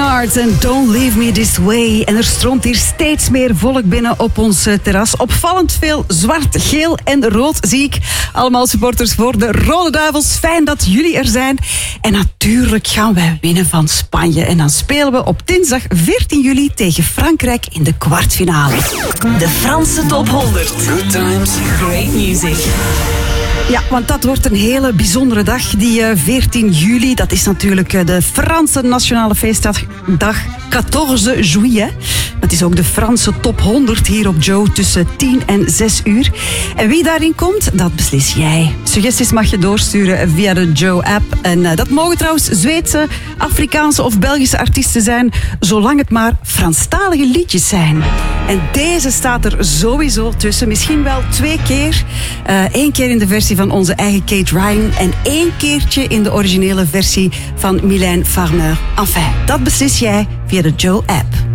Leonard en Don't Leave Me This Way. En er stroomt hier steeds meer volk binnen op ons terras. Opvallend veel zwart, geel en rood zie ik. Allemaal supporters voor de Rode Duivels. Fijn dat jullie er zijn. En natuurlijk gaan wij winnen van Spanje. En dan spelen we op dinsdag 14 juli tegen Frankrijk in de kwartfinale. De Franse top 100. Good times. Great music. Ja, want dat wordt een hele bijzondere dag, die 14 juli. Dat is natuurlijk de Franse nationale feestdag, 14 juillet. Dat is ook de Franse top 100 hier op Joe tussen 10 en 6 uur. En wie daarin komt, dat beslis jij. Suggesties mag je doorsturen via de Joe-app. En dat mogen trouwens Zweedse, Afrikaanse of Belgische artiesten zijn, zolang het maar Franstalige liedjes zijn. En deze staat er sowieso tussen, misschien wel 2 keer. 1 keer in de versie van onze eigen Kate Ryan en 1 keertje in de originele versie van Mylène Farmer. Enfin, dat beslis jij via de Joe-app.